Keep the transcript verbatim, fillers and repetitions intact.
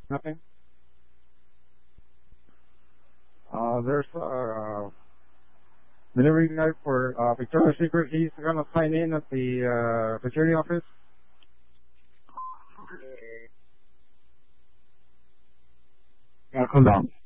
Nothing? Uh, there's a uh, delivery guy for uh, Victoria's Secret. He's gonna sign in at the uh, security office. Yeah, come down.